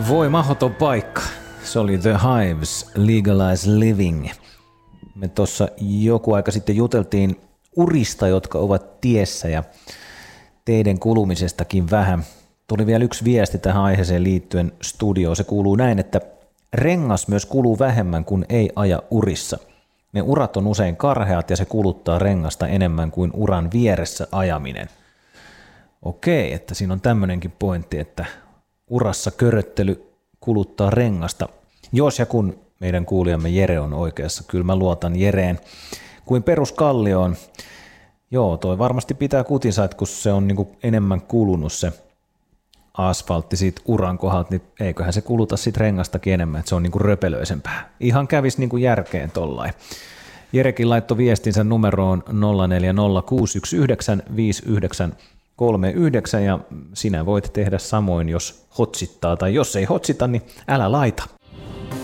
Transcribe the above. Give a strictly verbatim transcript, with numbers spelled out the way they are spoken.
Voi mahdoton paikka. Se oli The Hives, Legalize Living. Me tuossa joku aika sitten juteltiin urista, jotka ovat tiessä ja teiden kulumisestakin vähän. Tuli vielä yksi viesti tähän aiheeseen liittyen studioon. Se kuuluu näin, että rengas myös kuluu vähemmän kuin ei aja urissa. Ne urat on usein karheat ja se kuluttaa rengasta enemmän kuin uran vieressä ajaminen. Okei, että siinä on tämmöinenkin pointti, että urassa köröttely kuluttaa rengasta. Jos ja kun meidän kuulijamme Jere on oikeassa, kyllä mä luotan Jereen kuin peruskallioon. Joo, toi varmasti pitää kutinsa, että kun se on niinku enemmän kulunut se asfaltti siitä uran kohdalta, niin eiköhän se kuluta siitä rengastakin enemmän, että se on niinku röpelöisempää. Ihan kävisi niinku järkeen tollain. Jerekin laittoi viestinsä numeroon nolla neljä nolla kuusi yksi yhdeksän viisi yhdeksän kolme yhdeksän ja sinä voit tehdä samoin, jos hotsittaa, tai jos ei hotsita, niin älä laita.